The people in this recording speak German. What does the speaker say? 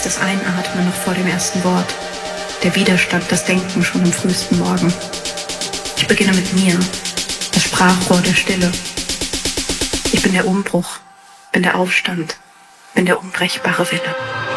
das Einatmen noch vor dem ersten Wort, der Widerstand, das Denken schon am frühesten Morgen. Ich beginne mit mir, das Sprachrohr der Stille. Ich bin der Umbruch, bin der Aufstand, bin der unbrechbare Wille.